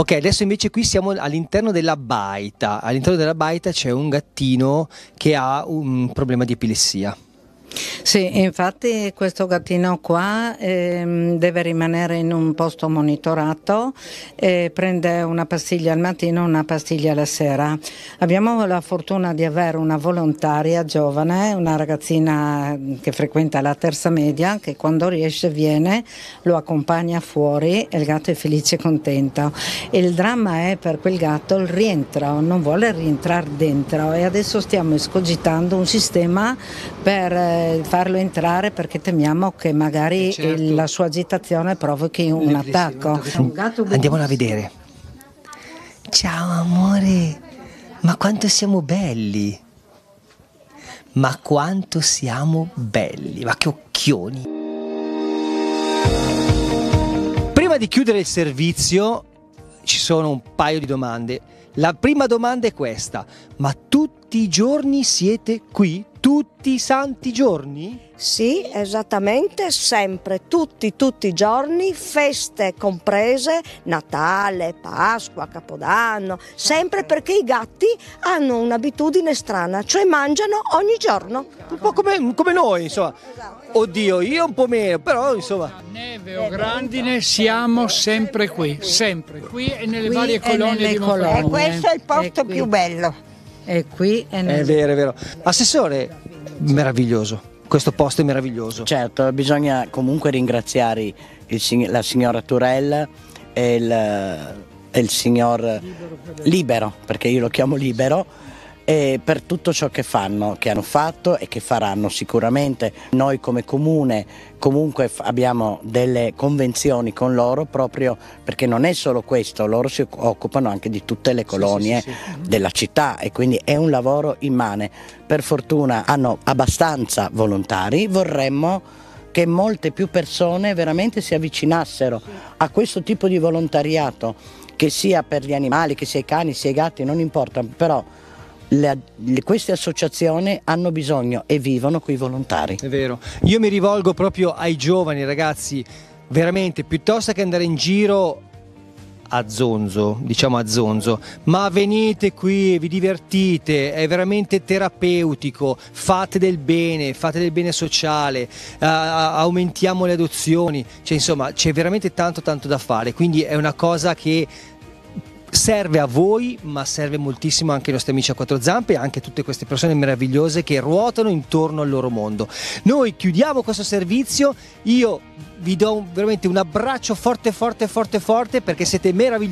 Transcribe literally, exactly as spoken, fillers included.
Ok, adesso invece qui siamo all'interno della baita. All'interno della baita c'è un gattino che ha un problema di epilessia. Sì, infatti questo gattino qua ehm, deve rimanere in un posto monitorato e prende una pastiglia al mattino e una pastiglia alla sera. Abbiamo la fortuna di avere una volontaria giovane, una ragazzina che frequenta la terza media, che quando riesce viene, lo accompagna fuori e il gatto è felice e contento. Il dramma è per quel gatto il rientro, non vuole rientrare dentro e adesso stiamo escogitando un sistema per farlo entrare perché temiamo che magari certo. la sua agitazione provochi un attacco. Un gatto Andiamola a vedere. Ciao amore, ma quanto siamo belli! Ma quanto siamo belli! Ma che occhioni! Prima di chiudere il servizio ci sono un paio di domande. La prima domanda è questa: ma tutti i giorni siete qui? Tutti i santi giorni? Sì, esattamente, sempre, tutti, tutti i giorni, feste comprese, Natale, Pasqua, Capodanno, sempre perché i gatti hanno un'abitudine strana, cioè mangiano ogni giorno. Un po' come, come noi, insomma. Oddio, io un po' meno, però insomma. Neve o grandine siamo sempre qui, sempre qui e nelle Qui varie e colonie nelle di colonie. Monfalcone. E questo è il posto È qui. più bello. È qui e nel... È vero, è vero. Assessore, meraviglioso. Questo posto è meraviglioso. Certo, bisogna comunque ringraziare il, sig- la signora Turella e il, e il signor Libero, perché io lo chiamo Libero, e per tutto ciò che fanno, che hanno fatto e che faranno sicuramente. Noi come comune comunque f- abbiamo delle convenzioni con loro proprio perché non è solo questo, loro si occupano anche di tutte le colonie sì, sì, sì. della città e quindi è un lavoro immane. Per fortuna hanno abbastanza volontari, vorremmo che molte più persone veramente si avvicinassero a questo tipo di volontariato, che sia per gli animali, che sia i cani, sia i gatti, non importa, però Le, le, queste associazioni hanno bisogno e vivono coi volontari. È vero. Io mi rivolgo proprio ai giovani ragazzi, veramente, piuttosto che andare in giro a zonzo, diciamo a zonzo, ma venite qui, vi divertite, è veramente terapeutico, fate del bene, fate del bene sociale, uh, aumentiamo le adozioni, cioè insomma c'è veramente tanto tanto da fare, quindi è una cosa che serve a voi, ma serve moltissimo anche ai nostri amici a quattro zampe e anche a tutte queste persone meravigliose che ruotano intorno al loro mondo. Noi chiudiamo questo servizio, io vi do un, veramente un abbraccio forte forte forte forte perché siete meravigliosi.